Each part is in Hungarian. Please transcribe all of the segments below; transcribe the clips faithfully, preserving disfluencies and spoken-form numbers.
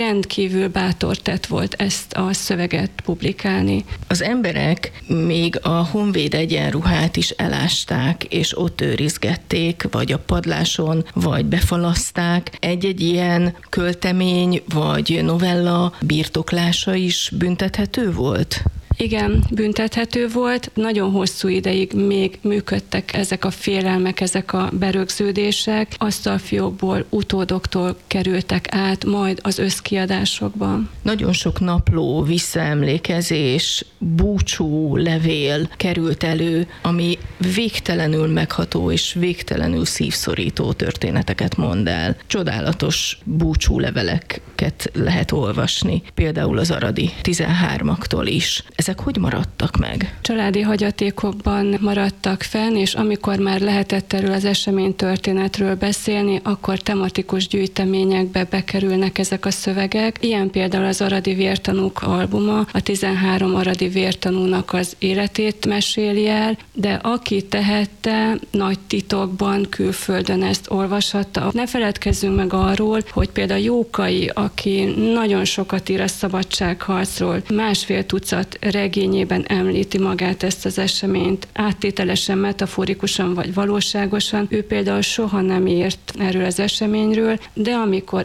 Rendkívül bátor tett volt ezt a szöveget publikálni. Az emberek még a honvéd egyenruhát is elásták, és ott őrizgették, vagy a padláson, vagy befalaszták. Egy-egy ilyen költemény, vagy novella birtoklása is büntethető volt? Igen, büntethető volt. Nagyon hosszú ideig még működtek ezek a félelmek, ezek a berögződések. Asztalfiókból, utódoktól kerültek át, majd az összkiadásokban. Nagyon sok napló, visszaemlékezés, búcsú levél került elő, ami végtelenül megható és végtelenül szívszorító történeteket mond el. Csodálatos búcsú leveleket lehet olvasni, például az aradi tizenhármaktól is. Ezek hogy maradtak meg? Családi hagyatékokban maradtak fenn, és amikor már lehetett erről az eseménytörténetről beszélni, akkor tematikus gyűjteményekbe bekerülnek ezek a szövegek. Ilyen például az Aradi vértanúk albuma, a tizenhárom aradi vértanúnak az életét meséli el, de aki tehette, nagy titokban külföldön ezt olvashatta. Ne feledkezzünk meg arról, hogy például Jókai, aki nagyon sokat ír a szabadságharcról, másfél tucat regényében említi magát ezt az eseményt, áttételesen, metaforikusan vagy valóságosan. Ő például soha nem írt erről az eseményről, de amikor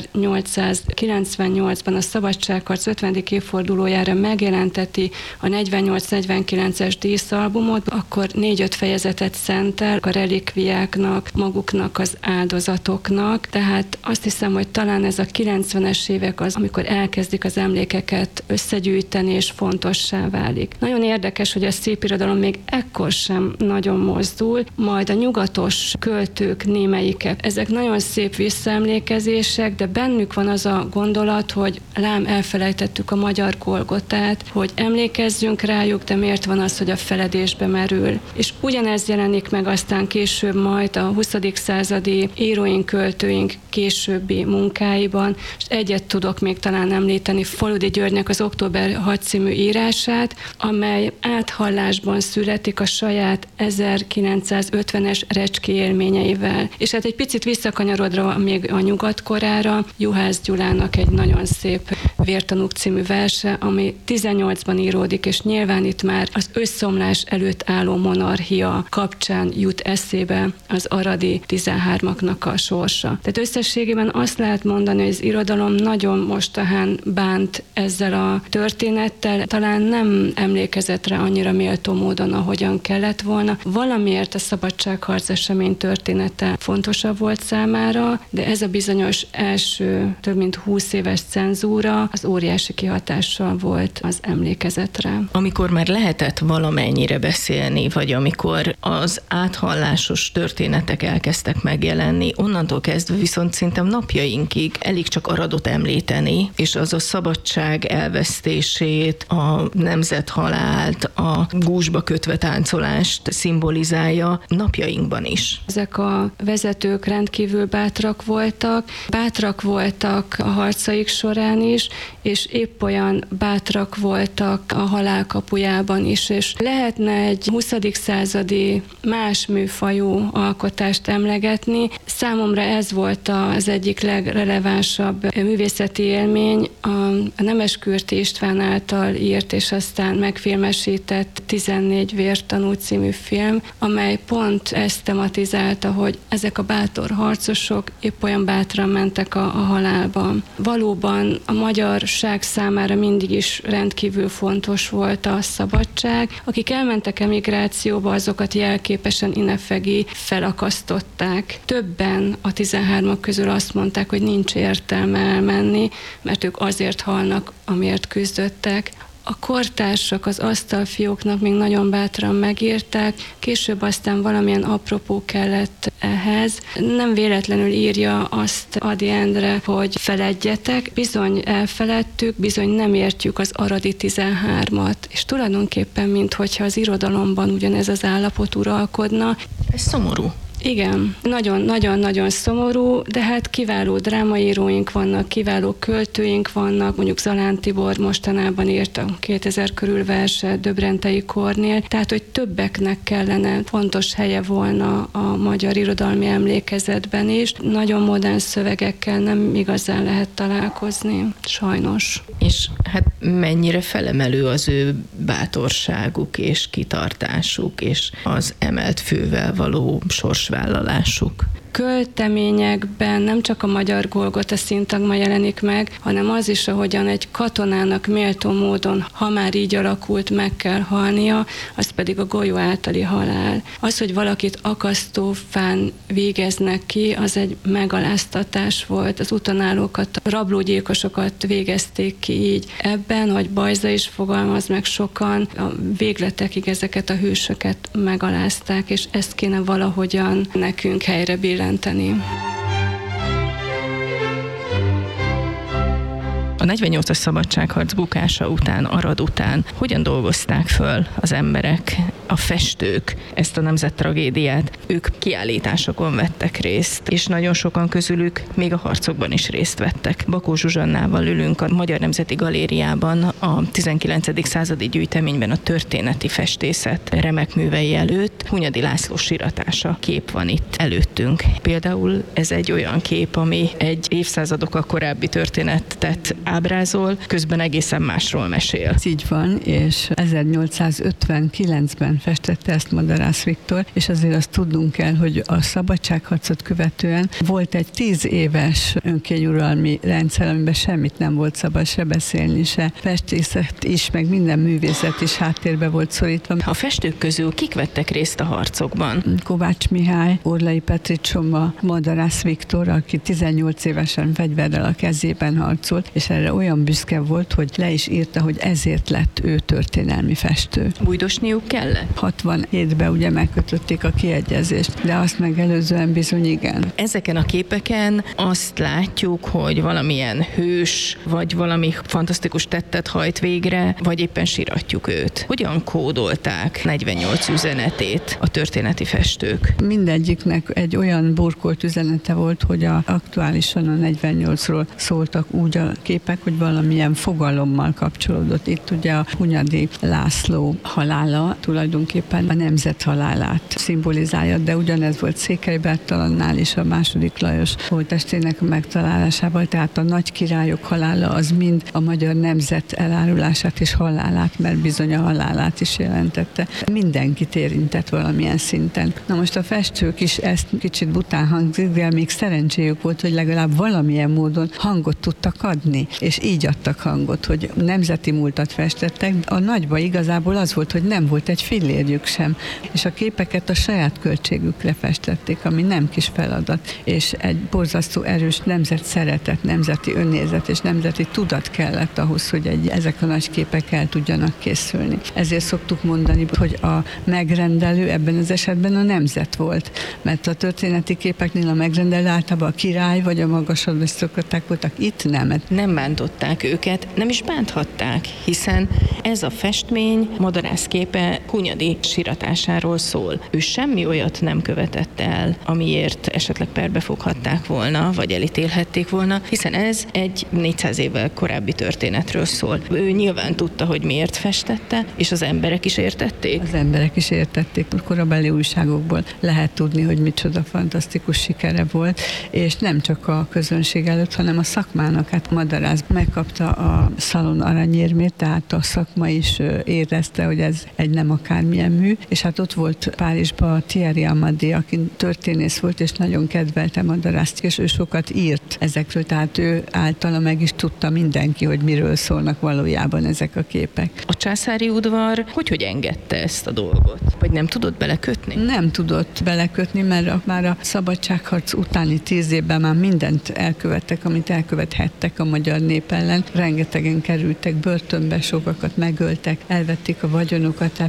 ezernyolcszázkilencvennyolcban a szabadságharc ötvenedik évfordulójára megjelenteti a negyvennyolc negyvenkilences díszalbumot, akkor négy-öt fejezetet szentel a relikviáknak, maguknak az áldozatoknak. Tehát azt hiszem, hogy talán ez a kilencvenes évek az, amikor elkezdik az emlékeket összegyűjteni, és fontossá válik. Nagyon érdekes, hogy a szépirodalom még ekkor sem nagyon mozdul, majd a nyugatos költők némelyike. Ezek nagyon szép visszaemlékezések, de bennük van az a gondolat, hogy lám elfelejtettük a magyar Golgotát, hogy emlékezzünk rájuk, de miért van az, hogy a feledésbe merül. És ugyanez jelenik meg aztán később majd a huszadik századi íróink, költőink későbbi munkáiban, és egyet tudok még talán említeni, Faludi Györgynek az Október hat című írását, amely áthallásban születik a saját ezerkilencszázötvenes recski élményeivel. És hát egy picit visszakanyarodva még a nyugatkorára, Juhász Gyulának egy nagyon szép Vértanúk című verse, ami tizennyolcban íródik, és nyilván itt már az összeomlás előtt álló monarchia kapcsán jut eszébe az aradi tizenhármaknak a sorsa. Tehát összességében azt lehet mondani, hogy az irodalom nagyon mostahán bánt ezzel a történettel, talán nem emlékezett rá annyira méltó módon, ahogyan kellett volna. Valamiért a szabadságharc esemény története fontosabb volt számára, de ez a bizonyos első több mint húsz éves cenzúra az óriási kihatással volt az emlékezetre. Amikor már lehetett valamennyire beszélni, vagy amikor az áthallásos történetek elkezdtek megjelenni, onnantól kezdve viszont szerintem napjainkig elég csak Aradot említeni, és az a szabadság elvesztését, a nemzethalált, a gúzsba kötve táncolást szimbolizálja napjainkban is. Ezek a vezetők rendkívül bátrak voltak, bátrak voltak a harcaik során is, és épp olyan bátrak voltak a halál kapujában is, és lehetne egy huszadik századi más műfajú alkotást emlegetni. Számomra ez volt az egyik legrelevánsabb művészeti élmény, a Nemeskürti István által írt és aztán megfilmesített tizennégy vértanú című film, amely pont ezt tematizálta, hogy ezek a bátor harcosok épp olyan bátran mentek a, a halálba. Valóban a magyarság számára mindig is rendkívül fontos volt a szabadság. Akik elmentek emigrációba, azokat jelképesen inefegi felakasztották. Többen a tizenhármak közül azt mondták, hogy nincs értelme elmenni, mert ők azért halnak, amiért küzdöttek. A kortársak az asztalfióknak még nagyon bátran megírták, később aztán valamilyen apropó kellett ehhez. Nem véletlenül írja azt Ady Endre, hogy feledjetek, bizony elfeledtük, bizony nem értjük az aradi tizenhármat. És tulajdonképpen, minthogyha az irodalomban ugyanez az állapot uralkodna. Ez szomorú. Igen, nagyon-nagyon-nagyon szomorú, de hát kiváló drámaíróink vannak, kiváló költőink vannak, mondjuk Zalán Tibor mostanában írt a kétezer körül verset Döbrentei Kornél, tehát hogy többeknek kellene fontos helye volna a magyar irodalmi emlékezetben is. Nagyon modern szövegekkel nem igazán lehet találkozni, sajnos. És hát mennyire felemelő az ő bátorságuk és kitartásuk, és az emelt fővel való sorsvállalásuk. Költeményekben nem csak a magyar Golgota szintagma jelenik meg, hanem az is, ahogyan egy katonának méltó módon, ha már így alakult, meg kell halnia, az pedig a golyó általi halál. Az, hogy valakit akasztófán végeznek ki, az egy megaláztatás volt. Az utonállókat, rablógyilkosokat végezték ki így. Ebben, hogy Bajza is fogalmaz meg sokan, a végletekig ezeket a hősöket megalázták, és ezt kéne valahogyan nekünk helyre billenteni. A negyvennyolcas szabadságharc bukása után, Arad után hogyan dolgozták föl az emberek, a festők ezt a nemzettragédiát? Ők kiállításokon vettek részt, és nagyon sokan közülük még a harcokban is részt vettek. Bakó Zsuzsannával ülünk a Magyar Nemzeti Galériában, a tizenkilencedik századi gyűjteményben a történeti festészet remek művei előtt. Hunyadi László siratása kép van itt előttünk. Például ez egy olyan kép, ami egy évszázadokkal korábbi történetet ábrázol, közben egészen másról mesél. Ez így van, és ezernyolcszázötvenkilencben festette ezt Madarász Viktor, és azért azt tudnunk kell, hogy a szabadságharcot követően volt egy tíz éves önkényuralmi rendszer, amiben semmit nem volt szabad se beszélni, se festészet is, meg minden művészet is háttérbe volt szorítva. A festők közül kik vettek részt a harcokban? Kovács Mihály, Orlai Petri Csoma, Madarász Viktor, aki tizennyolc évesen fegyverrel a kezében harcolt, és erre olyan büszke volt, hogy le is írta, hogy ezért lett ő történelmi festő. Bújdosniuk kellett? hatvanhétben ugye megkötötték a kiegyezést, de azt megelőzően bizony igen. Ezeken a képeken azt látjuk, hogy valamilyen hős, vagy valami fantasztikus tettet hajt végre, vagy éppen siratjuk őt. Hogyan kódolták negyvennyolc üzenetét a történeti festők? Mindegyiknek egy olyan burkolt üzenete volt, hogy a, aktuálisan a negyvennyolcról szóltak úgy a képek, hogy valamilyen fogalommal kapcsolódott. Itt ugye a Hunyadi László halála tulajdonképpen a nemzet halálát szimbolizálja, de ugyanez volt Székely Bertalannál is a második Lajos holttestének megtalálásával, tehát a nagy királyok halála az mind a magyar nemzet elárulását és halálát, mert bizony a halálát is jelentette. Mindenkit érintett valamilyen szinten. Na most a festők is ezt kicsit bután hangzik, de még szerencséjük volt, hogy legalább valamilyen módon hangot tudtak adni, és így adtak hangot, hogy nemzeti múltat festettek. A nagyba igazából az volt, hogy nem volt egy fillérjük sem, és a képeket a saját költségükre festették, ami nem kis feladat, és egy borzasztó erős nemzet szeretet, nemzeti önnézet és nemzeti tudat kellett ahhoz, hogy egy, ezek a nagy képek el tudjanak készülni. Ezért szoktuk mondani, hogy a megrendelő ebben az esetben a nemzet volt, mert a történeti képeknél a megrendelő általában a király vagy a magasabb arisztokraták voltak, itt nem. Nem bántották őket, nem is bánthatták, hiszen ez a festmény, Madarász képe Hunyadi siratásáról szól. Ő semmi olyat nem követett el, amiért esetleg perbe foghatták volna, vagy elítélhették volna, hiszen ez egy négyszáz évvel korábbi történetről szól. Ő nyilván tudta, hogy miért festette, és az emberek is értették. Az emberek is értették. A korabeli újságokból lehet tudni, hogy micsoda fantasztikus sikere volt, és nem csak a közönség előtt, hanem a szakmának. Hát Madarász megkapta a Szalon aranyérmét, tehát a szakma is érezte, hogy ez egy nem akármilyen mű, és hát ott volt Párizsban Thierry Amadé, aki történész volt, és nagyon kedvelte Madarászt, és ő sokat írt ezekről, tehát ő általa meg is tudta mindenki, hogy miről szólnak valójában ezek a képek. A császári udvar hogy, hogy engedte ezt a dolgot? Vagy nem tudott belekötni? Nem tudott belekötni, mert már a szabadságharc utáni tíz évben már mindent elkövettek, amit elkövethettek a magyar nép ellen. Rengetegen kerültek börtönbe, sokakat megöltek, elvették a vagyonokat, tehát itt olyan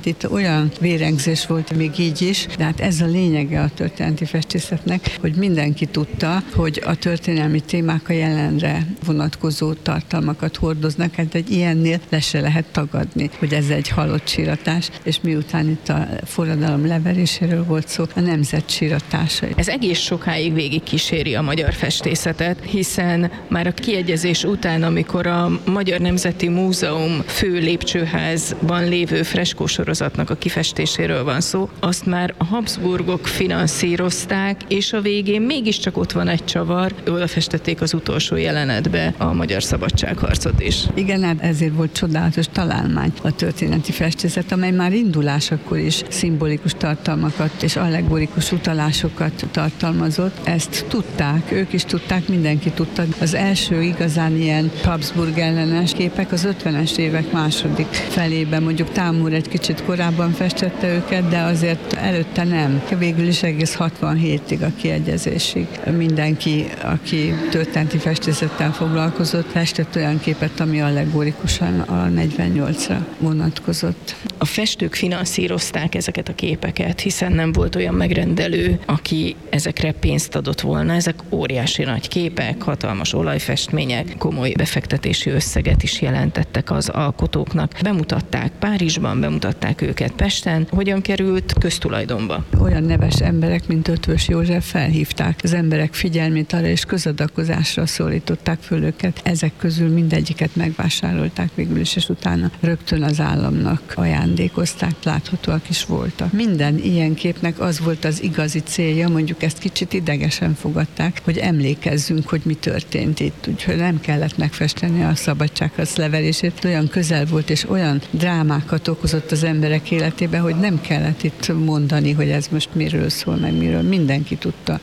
olyan vérengzés volt még így is, de hát ez a lényege a történeti festészetnek, hogy mindenki tudta, hogy a történelmi témák a jelenre vonatkozó tartalmakat hordoznak, hát egy ilyennél le se lehet tagadni, hogy ez egy halott síratás, és miután itt a forradalom leveréséről volt szó, a nemzet síratása. Ez egész sokáig végig kíséri a magyar festészetet, hiszen már a kiegyezés után, amikor a Magyar Nemzeti Múzeum fő lépcsőházban lévő freskósorozatnak a kifestéséről van szó, azt már a Habsburgok finanszírozták, és a végén mégiscsak ott van egy csavar, oda festették az utolsó jelenetbe a magyar szabadságharcot is. Igen, hát ezért volt csodálatos találmány a történeti festészet, amely már indulásakor is szimbolikus tartalmakat és allegorikus utalásokat tartalmazott. Ezt tudták, ők is tudták, mindenki tudta. Az első igazán ilyen Habsburg ellenes képek az ötvenes évek második felében, mondjuk Támúr egy kicsit korábban festette őket, de azért előtte nem. Végül is egész hatvanhétig a kiegyezésig mindenki, aki történeti festészettel foglalkozott, festett olyan képet, ami allegorikusan a negyvennyolcra vonatkozott. A festők finanszírozták ezeket a képeket, hiszen nem volt olyan megrendelő, aki ezekre pénzt adott volna. Ezek óriási nagy képek, hatalmas olajfestmények, komoly befektetési összeget is jelentettek az alkotóknak. Bemutatták Párizsban, bemutatták őket Pesten. Hogyan került köztulajdonba? Olyan neves emberek, mint Ötvös József felhívták az emberek figyelmét arra, és közadakozásra szólították föl őket. Ezek közül mindegyiket megvásárolták végül is, és utána rögtön az államnak ajándékozták, láthatóak is voltak. Minden ilyen képnek az volt az igazi célja, mondjuk ezt kicsit idegesen fogadták, hogy emlékezzünk, hogy mi történt itt. Úgyhogy nem kellett megfesteni a szabadságharc leverését, olyan közel volt, és olyan drámákat okozott az emberek életébe, hogy nem kellett itt mondani, hogy ez most miről szól, meg miről. Mindenki tudta.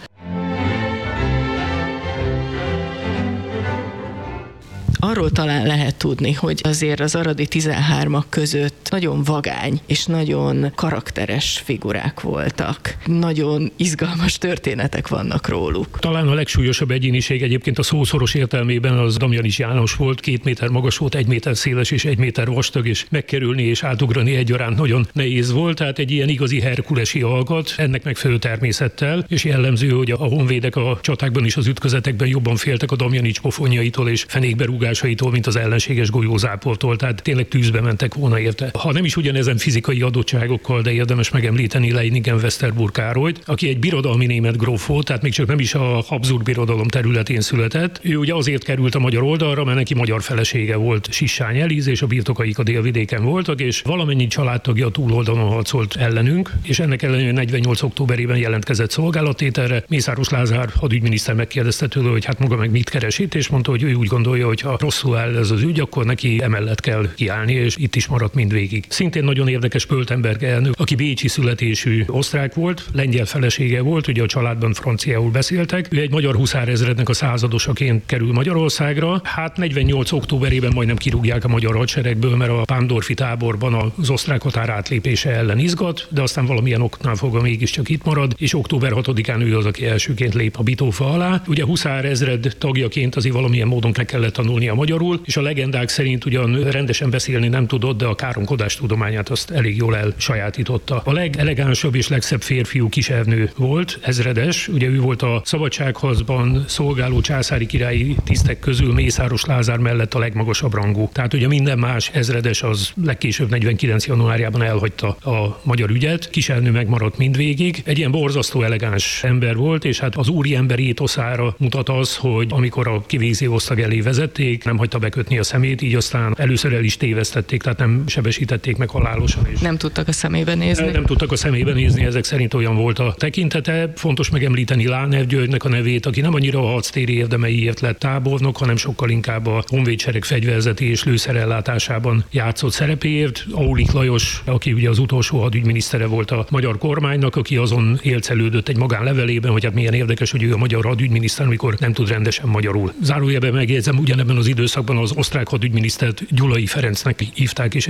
Arról talán lehet tudni, hogy azért az aradi tizenhármak között nagyon vagány és nagyon karakteres figurák voltak. Nagyon izgalmas történetek vannak róluk. Talán a legsúlyosabb egyéniség egyébként a szószoros értelmében az Damjanich János volt, két méter magas volt, egy méter széles és egy méter vastag, és megkerülni és átugrani egyaránt nagyon nehéz volt, tehát egy ilyen igazi herkulesi alkat, ennek megfelelő természettel, és jellemző, hogy a honvédek a csatákban és az ütközetekben jobban féltek a Damjanich pofonjaitól és fenékberúgásától, mint az ellenséges golyózáportól, tehát tényleg tűzbe mentek volna érte. Ha nem is ugyanezen fizikai adottságokkal, de érdemes megemlíteni Leiningen Westerburg Károlyt, aki egy birodalmi német gróf volt, tehát még csak nem is a Habsburg birodalom területén született. Ő ugye azért került a magyar oldalra, mert neki magyar felesége volt, Sissány Eliz, és a birtokaik a délvidéken voltak, és valamennyi családtagja a túloldalon harcolt ellenünk, és ennek ellenére negyvennyolc októberében jelentkezett szolgálattételre. Mészáros Lázár hadügyminiszter megkérdezte tőle, hogy hát maga meg mit keres itt, és mondta, hogy ő úgy gondolja, hogy ha rosszul áll ez az ügy, akkor neki emellett kell kiállni, és itt is maradt mindvégig. Szintén nagyon érdekes Pöltenberg elnök, aki bécsi születésű osztrák volt, lengyel felesége volt, ugye a családban franciául beszéltek. Ő egy magyar huszárezrednek a századosaként kerül Magyarországra. Hát negyvennyolc októberében majdnem kirúgják a magyar hadseregből, mert a Pándorfi táborban az osztrák határ átlépése ellen izgat, de aztán valamilyen oknál fogva mégiscsak itt marad, és október hatodikán ő az, aki elsőként lép a Bitófa alá. Ugye huszárezred tagjaként azért valamilyen módon meg kellett tanulni a magyarul, és a legendák szerint ugyan rendesen beszélni nem tudott, de a káromkodás tudományát azt elég jól elsajátította. A legelegánsabb és legszebb férfiú Kisernő volt, ezredes, ugye ő volt a szabadságharcban szolgáló császári királyi tisztek közül Mészáros Lázár mellett a legmagasabb rangú. Tehát ugye minden más ezredes az legkésőbb negyvenkilenc januárjában elhagyta a magyar ügyet, Kisernő megmaradt mindvégig. Egy ilyen borzasztó elegáns ember volt, és hát az úriember étoszára mutat az, hogy amikor a kivégző osztag elé vezették, nem hagyta bekötni a szemét, így aztán először el is tévesztették, tehát nem sebesítették meg halálosan. És nem tudtak a szemébe nézni. Nem tudtak a szemébe nézni, ezek szerint olyan volt a tekintete. Fontos megemlíteni Láner Györgynek a nevét, aki nem annyira a harctéri érdemeiért lett tábornok, hanem sokkal inkább a honvédsereg fegyverzeti és lőszerellátásában játszott szerepéért. Aulik Lajos, aki ugye az utolsó hadügyminisztere volt a magyar kormánynak, aki azon élcelődött egy magánlevelében, hogy hát milyen érdekes, hogy ő a magyar hadügyminiszter, amikor nem tud rendesen magyarul. Zárójelben megjegyzem, ugyanebben az időszakban az osztrák hadügyminisztert Gyulai Ferencnek hívták, és egy erdélyi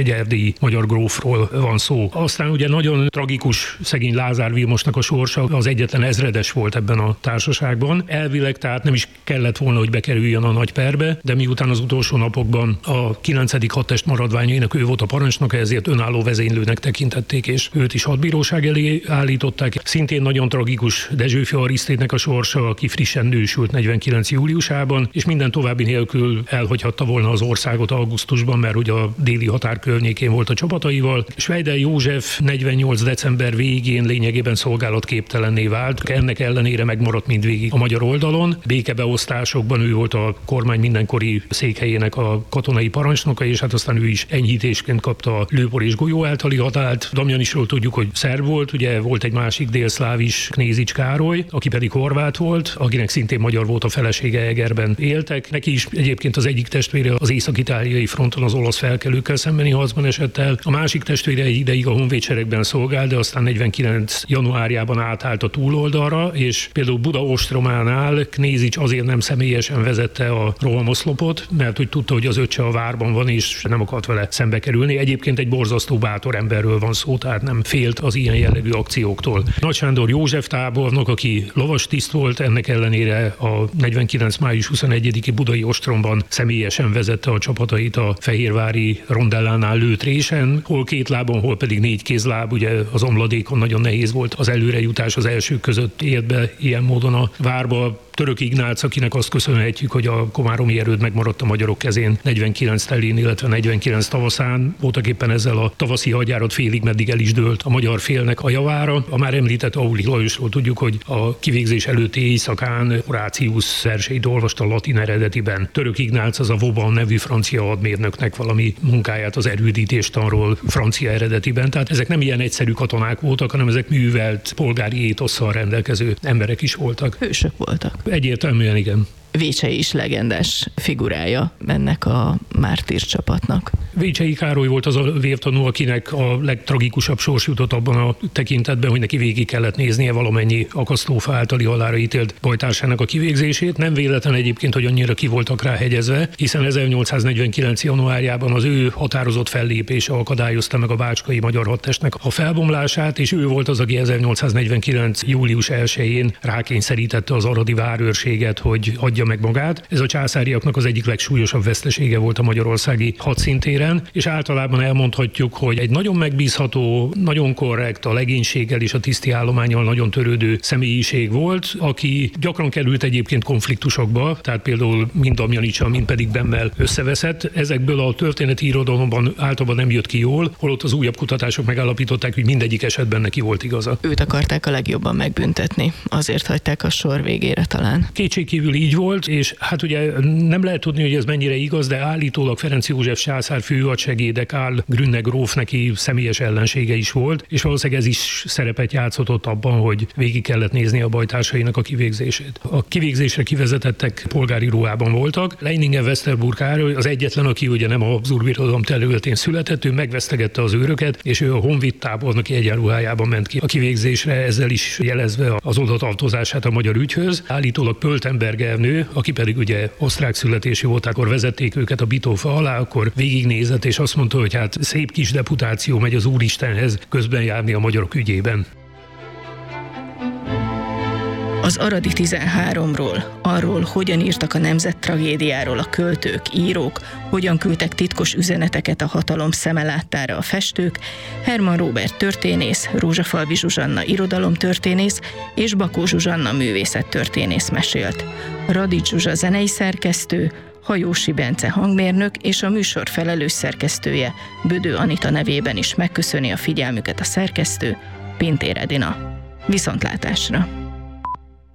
katonai magyar grófról van szó. Aztán ugye nagyon tragikus szegény Lázár Vilmosnak a sorsa, az egyetlen ezredes volt ebben a társaságban. Elvileg tehát nem is kellett volna, hogy bekerüljön a nagy perbe, de miután az utolsó napokban a kilencedik hadtest maradványainak ő volt a parancsnoka, ezért önálló vezénylőnek tekintették, és őt is hadbíróság elé állították. Szintén nagyon tragikus Dezsőfi Arisztédnek a sorsa, aki frissen nősült negyvenkilenc júliusában, és minden további nélkül elhagyhatta volna az országot augusztusban, mert ugye a déli határ környékén volt a csapataival. Schweidel József negyvennyolc december végén lényegében szolgálatképtelenné vált. Ennek ellenére megmaradt mindvégig a magyar oldalon. Békebeosztásokban ő volt a kormány mindenkori székhelyének a katonai parancsnoka, és hát aztán ő is enyhítésként kapta a lőpor és golyó általi határt. Damjanisról tudjuk, hogy szerb volt, ugye volt egy másik délszláv is, Knézics Károly, aki pedig horvát volt, akinek szintén magyar volt a felesége, Egerben éltek. Neki is egyébként az egyik testvére az észak-itáliai fronton az olasz felkelőkkel szembeni harcban esett el. A másik testvére egy ideig a honvédseregben szolgált, de aztán negyvenkilenc januárjában átállt a túloldalra, és például Buda ostrománál Knézics azért nem személyesen vezette a rohamoszlopot, mert hogy tudta, hogy az öccse a várban van, és nem akart vele szembe kerülni. Egyébként egy borzasztó bátor emberről van szó, tehát nem félt az ilyen jellegű akcióktól. Nagy Sándor József tábornok, aki lovas tiszt volt, ennek ellenére a negyvenkilenc május huszonegyediki budai ostromban személyesen vezette a csapatait a fehérvári rondellánál lőtt résen, hol két lábon, hol pedig négy kézláb, ugye az omladékon nagyon nehéz volt az előrejutás, az elsők között ért be ilyen módon a várba. Török Ignác, akinek azt köszönhetjük, hogy a komáromi erőd megmaradt a magyarok kezén negyvenkilenc telén, illetve negyvenkilenc tavaszán. Voltak éppen ezzel a tavaszi hadjárat félig meddig el is dőlt a magyar félnek a javára. A már említett Auli Lajosról tudjuk, hogy a kivégzés előtti éjszakán Horácius verseit olvasta latin eredetiben. Török Ignác az a Vauban nevű francia hadmérnöknek valami munkáját az erődítéstanról francia eredetiben. Tehát ezek nem ilyen egyszerű katonák voltak, hanem ezek művelt polgári étosszal rendelkező emberek is voltak. Hősök voltak. Egyértelműen igen. Vécsei is legendás figurája ennek a mártír csapatnak. Vécsei Károly volt az a vértanú, akinek a legtragikusabb sors jutott abban a tekintetben, hogy neki végig kellett néznie valamennyi akasztófa általi halálra ítélt bajtársának a kivégzését. Nem véletlen egyébként, hogy annyira ki voltak rá hegyezve, hiszen ezernyolcszáznegyvenkkilenc januárjában az ő határozott fellépése akadályozta meg a bácskai magyar hadtestnek a felbomlását, és ő volt az, aki ezernyolcszáznegyvenkilenc július elsején rákényszerítette az aradi várőrséget, hogy adja meg magát. Ez a császáriaknak az egyik legsúlyosabb vesztesége volt a magyarországi hadszintéren, és általában elmondhatjuk, hogy egy nagyon megbízható, nagyon korrekt, a legénységgel és a tiszti állománnyal nagyon törődő személyiség volt, aki gyakran került egyébként konfliktusokba, tehát például mind Damjanicsal, mind pedig Bemmel összeveszett. Ezekből a történeti irodalomban általában nem jött ki jól, holott az újabb kutatások megállapították, hogy mindegyik esetben neki volt igaza. Őt akarták a legjobban megbüntetni, azért hagyták a sor végére talán. Kétségkívül így volt, és hát ugye nem lehet tudni, hogy ez mennyire igaz, de állítólag Ferenc József császár főhadsegéde Karl Grünne gróf neki személyes ellensége is volt, és valószínűleg ez is szerepet játszott abban, hogy végig kellett nézni a bajtársainak a kivégzését. A kivégzésre kivezetettek polgári ruhában voltak. Leiningen Westerburg Károly az egyetlen, aki ugye nem a Habsburg Birodalom területén született, ő megvesztegette az őröket, és ő a honvéd tábornoki egyenruhájában ment ki a kivégzésre, ezzel is jelezve az odatartozását a magyar ügyhöz. Állítólag Pöltenberg elnő, aki pedig ugye osztrák születésű volt, akkor vezették őket a Bitófa alá, akkor végignézett, és azt mondta, hogy hát szép kis deputáció megy az Úristenhez közben járni a magyarok ügyében. Az aradi tizenháromról, arról, hogyan írtak a nemzet tragédiáról a költők, írók, hogyan küldtek titkos üzeneteket a hatalom szeme láttára a festők, Hermann Róbert történész, Rózsafalvi Zsuzsanna irodalomtörténész és Bakó Zsuzsanna művészettörténész mesélt. Radics Zsuzsa zenei szerkesztő, Hajósi Bence hangmérnök és a műsor felelős szerkesztője Bödő Anita nevében is megköszöni a figyelmüket a szerkesztő, Pintér Edina. Viszontlátásra!